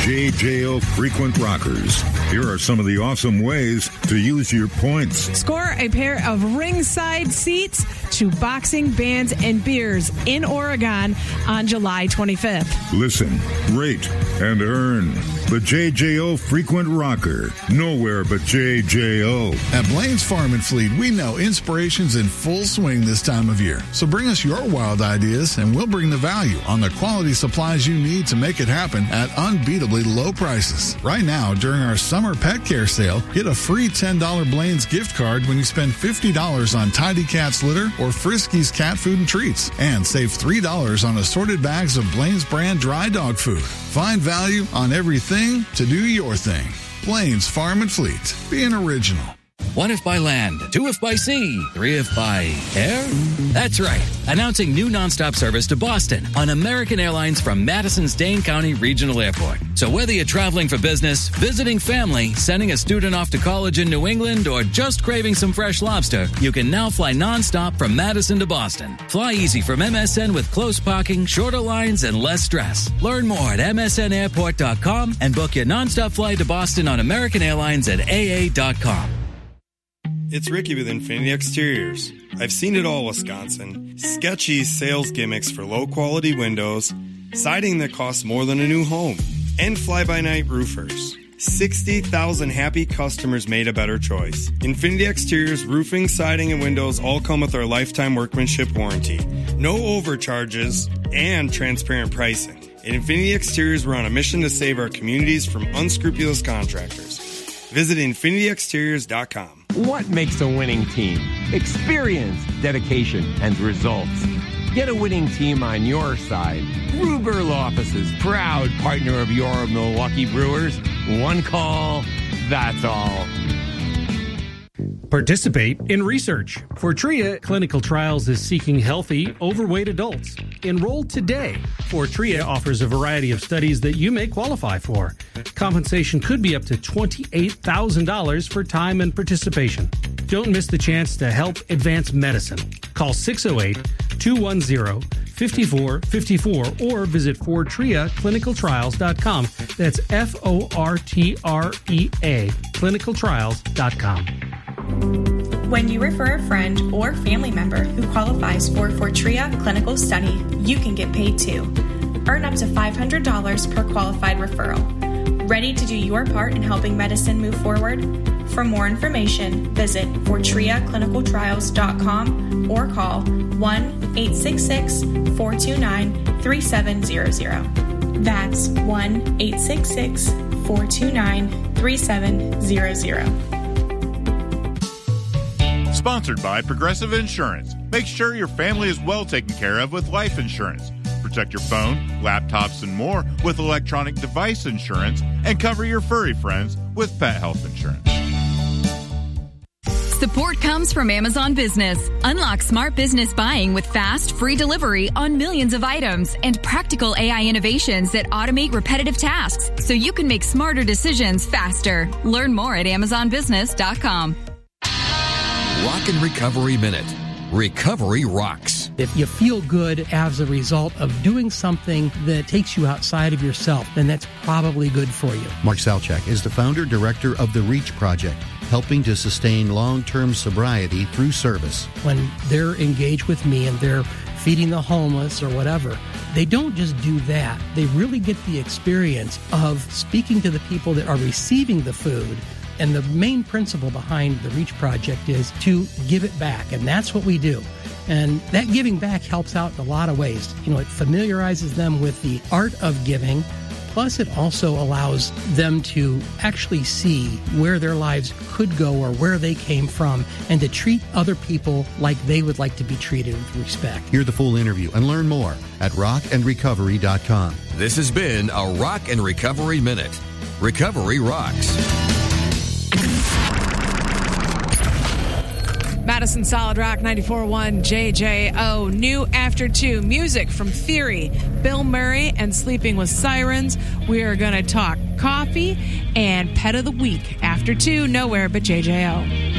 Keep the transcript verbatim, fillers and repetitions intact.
J J O Frequent Rockers. Here are some of the awesome ways to use your points. Score a pair of ringside seats to boxing, bands, and beers in Oregon on July twenty-fifth. Listen, rate, and earn. The J J O Frequent Rocker. Nowhere but J J O. At Blaine's Farm and Fleet, we know inspiration's in full swing this time of year. So bring us your wild ideas, and we'll bring the value on the quality supplies you need to make it happen at unbeatably low prices. Right now, during our summer pet care sale, get a free ten dollars Blaine's gift card when you spend fifty dollars on Tidy Cat's litter or Friskies cat food and treats. And save three dollars on assorted bags of Blaine's brand dry dog food. Find value on everything to do your thing. Blaine's Farm and Fleet. Be an original. One if by land, two if by sea, three if by air? That's right. Announcing new nonstop service to Boston on American Airlines from Madison's Dane County Regional Airport. So whether you're traveling for business, visiting family, sending a student off to college in New England, or just craving some fresh lobster, you can now fly nonstop from Madison to Boston. Fly easy from M S N with close parking, shorter lines, and less stress. Learn more at M S N airport dot com and book your nonstop flight to Boston on American Airlines at A A dot com. It's Ricky with Infinity Exteriors. I've seen it all, Wisconsin. Sketchy sales gimmicks for low-quality windows, siding that costs more than a new home, and fly-by-night roofers. sixty thousand happy customers made a better choice. Infinity Exteriors roofing, siding, and windows all come with our lifetime workmanship warranty. No overcharges and transparent pricing. At Infinity Exteriors, we're on a mission to save our communities from unscrupulous contractors. Visit Infinity Exteriors dot com. What makes a winning team? Experience, dedication, and results. Get a winning team on your side. Ruberl Offices, proud partner of your Milwaukee Brewers. One call, that's all. Participate in research. Fortrea Clinical Trials is seeking healthy, overweight adults. Enroll today. Fortrea offers a variety of studies that you may qualify for. Compensation could be up to twenty-eight thousand dollars for time and participation. Don't miss the chance to help advance medicine. Call six oh eight, two one zero, five four five four or visit fortrea clinical trials dot com. That's F O R T R E A, clinical trials dot com. When you refer a friend or family member who qualifies for Fortrea Clinical Study, you can get paid too. Earn up to five hundred dollars per qualified referral. Ready to do your part in helping medicine move forward? For more information, visit fortrea clinical trials dot com or call one eight six six, four two nine, three seven zero zero. That's one eight six six, four two nine, three seven zero zero. Sponsored by Progressive Insurance. Make sure your family is well taken care of with life insurance. Protect your phone, laptops, and more with electronic device insurance, and cover your furry friends with pet health insurance. Support comes from Amazon Business. Unlock smart business buying with fast, free delivery on millions of items and practical A I innovations that automate repetitive tasks so you can make smarter decisions faster. Learn more at amazon business dot com. Rock and Recovery Minute. Recovery rocks. If you feel good as a result of doing something that takes you outside of yourself, then that's probably good for you. Mark Salchak is the founder director of the REACH Project, helping to sustain long-term sobriety through service. When they're engaged with me and they're feeding the homeless or whatever, they don't just do that. They really get the experience of speaking to the people that are receiving the food. And the main principle behind the REACH Project is to give it back, and that's what we do. And that giving back helps out in a lot of ways. You know, it familiarizes them with the art of giving, plus it also allows them to actually see where their lives could go or where they came from, and to treat other people like they would like to be treated with respect. Hear the full interview and learn more at rock and recovery dot com. This has been a Rock and Recovery Minute. Recovery rocks. Madison Solid Rock ninety-four point one J J O. New after two. Music from Theory, Bill Murray, and Sleeping with Sirens. We are going to talk coffee and pet of the week after two. Nowhere but J J O.